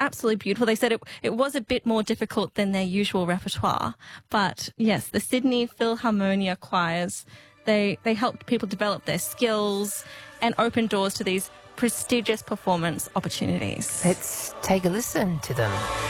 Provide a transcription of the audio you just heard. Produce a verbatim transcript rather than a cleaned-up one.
absolutely beautiful. They said it, it was a bit more difficult than their usual repertoire. But yes, the Sydney Philharmonia choirs, they, they helped people develop their skills and open doors to these prestigious performance opportunities. Let's take a listen to them.